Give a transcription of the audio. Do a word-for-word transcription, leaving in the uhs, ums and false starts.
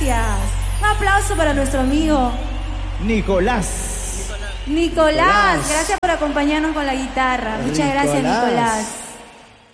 gracias. Un aplauso para nuestro amigo Nicolás. Nicolás. Nicolás. Gracias por acompañarnos con la guitarra. Muchas Nicolás. gracias, Nicolás.